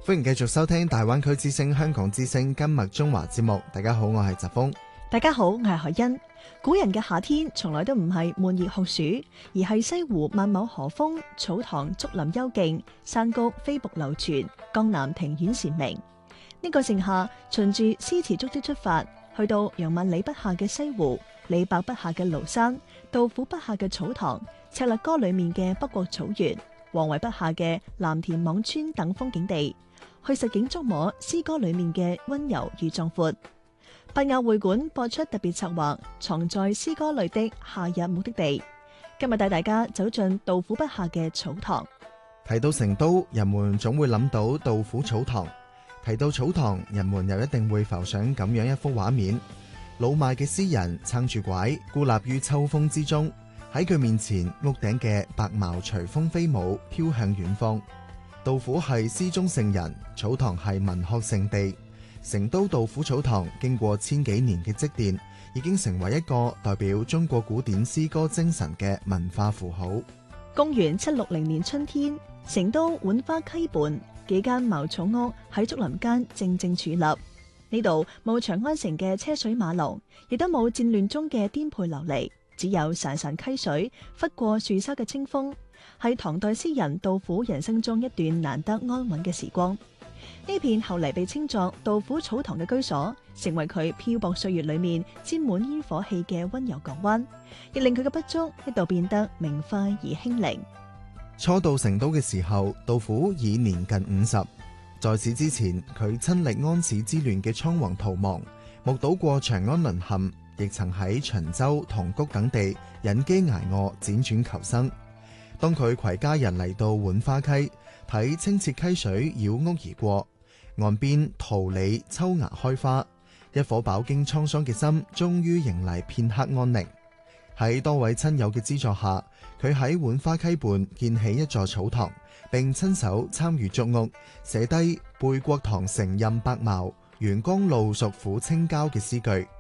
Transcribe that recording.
歡迎繼續收聽大灣區之聲香港之聲今麥中華節目。大家好，我係澤峰。 大家好，我係海欣。古人嘅夏天從來都唔係悶熱酷暑，而係西湖萬畝河風，草堂竹林幽靜，山谷飛瀑流泉，江南庭院禪鳴。呢個盛夏，循住詩詞足跡出發，去到楊萬里筆下嘅西湖，李白筆下嘅廬山，杜甫筆下嘅草堂，赤鷸歌裏面嘅北國草原，王維筆下嘅藍田輞川等風景地，去實景觸摸詩歌裏面嘅溫柔與壯闊。伯雅會館播出特別策劃，藏在詩歌裏的夏日目的地。今日帶大家走進杜甫筆下嘅草堂。 提到成都，人們總會諗到杜甫草堂；提到草堂，人們又一定會浮上咁樣一幅畫面：老邁嘅詩人撐住拐，孤立於秋風之中。喺佢面前，屋頂嘅白茅隨風飛舞，飄向遠方。杜甫係詩中聖人，草堂係文學聖地。成都杜甫草堂經過千幾年嘅積澱，已經成為一個代表中國古典詩歌精神嘅文化符號。 公元760年春天，成都浣花溪畔幾間茅草屋喺竹林間靜靜矗立。呢度冇長安城嘅車水馬龍，亦都冇戰亂中嘅顛沛流離，只有潺潺溪水拂過樹梢嘅清風，係唐代詩人杜甫人生中一段難得安穩嘅時光。呢片後嚟被稱作杜甫草堂嘅居所，成為佢漂泊歲月裏面沾滿煙火氣嘅溫柔港灣，亦令佢嘅筆觸一度變得明快而輕靈。 初到成都嘅時候，杜甫已年近50。在此之前，佢親歷安史之亂嘅倉皇逃亡，目睹過長安淪陷，亦曾喺秦州、塘谷等地忍飢挨餓，輾轉求生。當佢攜家人嚟到浣花溪，睇清澈溪水繞屋而過，岸邊桃李秋芽開花，一顆飽經滄桑嘅心終於迎嚟片刻安寧。喺多位親友嘅資助下，佢喺浣花溪畔建起一座草堂，並親手參與築屋，寫低背國堂承任白茅，元江路屬府青郊嘅詩句。